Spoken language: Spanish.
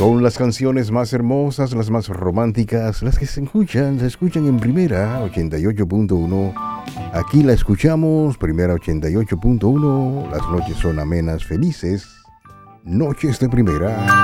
Son las canciones más hermosas, las más románticas, las que se escuchan en Primera 88.1. Aquí la escuchamos, Primera 88.1. Las noches son amenas, felices. Noches de Primera.